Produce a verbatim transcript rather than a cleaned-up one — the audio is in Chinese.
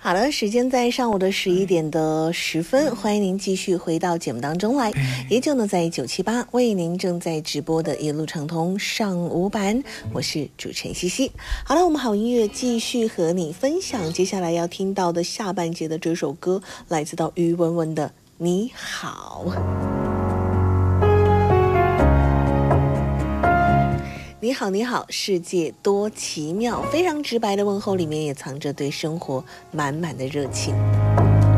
好的，时间在上午的十一点的十分，欢迎您继续回到节目当中来。依旧呢，在九七八为您正在直播的一路畅通上午版，我是主持人西西。好了，我们好音乐继续和你分享，接下来要听到的下半节的这首歌，来自到于文文的《你好》。你好，你好，世界多奇妙，非常直白的问候里面也藏着对生活满满的热情。